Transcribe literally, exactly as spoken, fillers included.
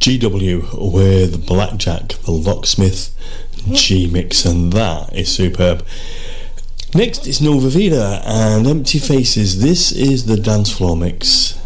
G W with Blackjack, the Locksmith G mix, and that is superb. Next is Nova Vida and Empty Faces. This is the dance floor mix.